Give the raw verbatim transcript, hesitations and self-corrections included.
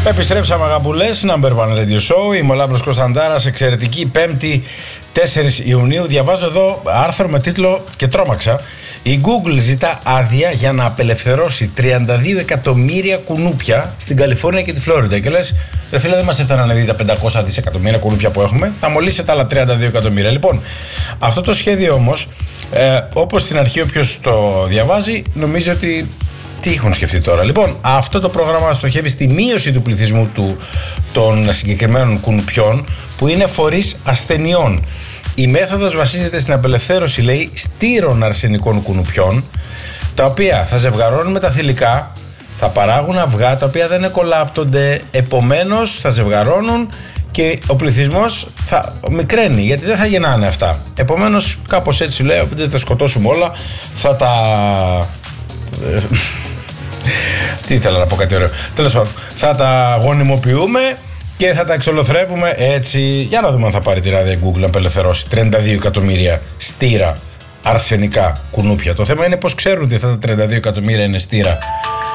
Επιστρέψαμε αγαπουλές, Number One Radio Show. Είμαι ο Λάμπρος Κωνσταντάρας, εξαιρετική Πέμπτη τέσσερις Ιουνίου. Διαβάζω εδώ άρθρο με τίτλο και τρόμαξα. Η Google ζητά άδεια για να απελευθερώσει τριάντα δύο εκατομμύρια κουνούπια στην Καλιφόρνια και τη Φλόριντα. Και λες, ρε φίλε, δεν μας έφταναν ήδη τα πεντακόσια δισεκατομμύρια κουνούπια που έχουμε. Θα μολύσει τα άλλα τριάντα δύο εκατομμύρια. Λοιπόν, αυτό το σχέδιο όμως, ε, όπως στην αρχή όποιος το διαβάζει, νομίζει ότι. Τι έχουν σκεφτεί τώρα. Λοιπόν, αυτό το πρόγραμμα στοχεύει στη μείωση του πληθυσμού του, των συγκεκριμένων κουνουπιών που είναι φορείς ασθενειών. Η μέθοδος βασίζεται στην απελευθέρωση, λέει, στήρων αρσενικών κουνουπιών, τα οποία θα ζευγαρώνουν με τα θηλυκά, θα παράγουν αυγά τα οποία δεν εκολάπτονται, επομένως θα ζευγαρώνουν και ο πληθυσμός θα μικραίνει, γιατί δεν θα γεννάνε αυτά. Επομένως, κάπως έτσι λέει, δεν θα σκοτώσουμε όλα, θα τα... Τι ήθελα να πω, κάτι ωραίο. Τέλος πάντων, θα τα γονιμοποιούμε και θα τα εξολοθρεύουμε έτσι. Για να δούμε αν θα πάρει την άδεια Google να απελευθερώσει τριάντα δύο εκατομμύρια στήρα αρσενικά κουνούπια. Το θέμα είναι πως ξέρουν ότι αυτά τα τριάντα δύο εκατομμύρια είναι στήρα